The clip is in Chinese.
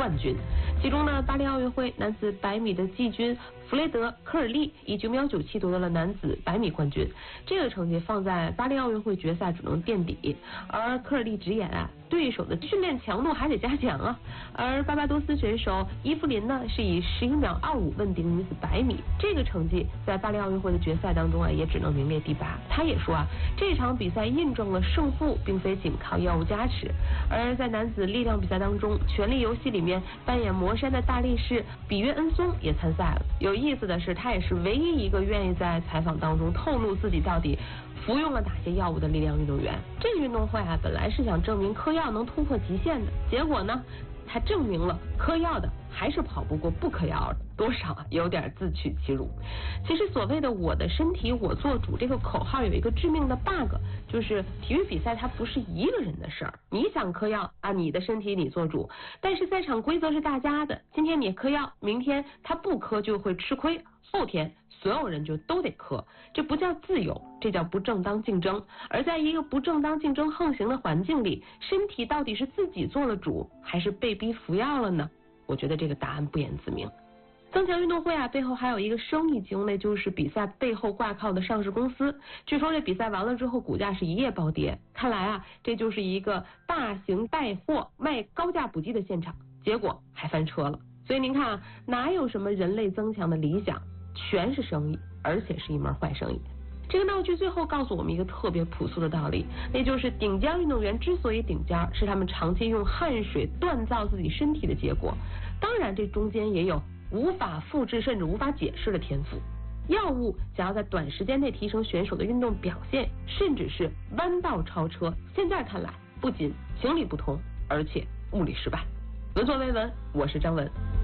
冠军。其中呢，巴黎奥运会男子100米的季军弗雷德·科尔利以9秒97夺得了男子100米冠军。这个成绩放在巴黎奥运会决赛只能垫底，而科尔利直言啊，对手的训练强度还得加强啊。而巴巴多斯选手伊芙琳呢，是以11秒25问鼎女子100米，这个成绩在巴黎奥运会的决赛当中啊，也只能名列第8。他也说啊，这场比赛印证了胜负并非仅靠药物加持。而在男子力量比赛当中，《权力游戏》里面扮演魔山的大力士比约恩松也参赛了。有意思的是，他也是唯一一个愿意在采访当中透露自己到底服用了哪些药物的力量运动员。这个运动会啊，本来是想证明嗑药能突破极限的，结果呢，他证明了嗑药的还是跑不过不嗑药的，多少啊有点自取其辱。其实所谓的我的身体我做主这个口号有一个致命的 bug， 就是体育比赛它不是一个人的事儿，你想嗑药啊，你的身体你做主，但是赛场规则是大家的，今天你嗑药，明天他不嗑就会吃亏，后天所有人就都得嗑，这不叫自由，这叫不正当竞争。而在一个不正当竞争横行的环境里，身体到底是自己做了主，还是被逼服药了呢？我觉得这个答案不言自明。增强运动会啊，背后还有一个生意经，那就是比赛背后挂靠的上市公司。据说这比赛完了之后，股价是一夜暴跌。看来啊，这就是一个大型带货卖高价补剂的现场，结果还翻车了。所以您看啊，哪有什么人类增强的理想，全是生意，而且是一门坏生意。这个闹剧最后告诉我们一个特别朴素的道理，那就是顶尖运动员之所以顶尖，是他们长期用汗水锻造自己身体的结果。当然，这中间也有无法复制甚至无法解释的天赋。药物想要在短时间内提升选手的运动表现，甚至是弯道超车，现在看来不仅情理不通，而且物理失败。闻所未闻，我是张文。